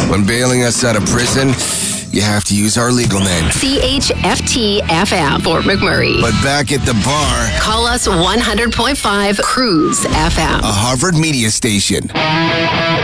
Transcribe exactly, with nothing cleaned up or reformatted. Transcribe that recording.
When bailing us out of prison, you have to use our legal name. C H F T F M, Fort McMurray. But back at the bar, call us one hundred point five Cruise F M. A Harvard media station.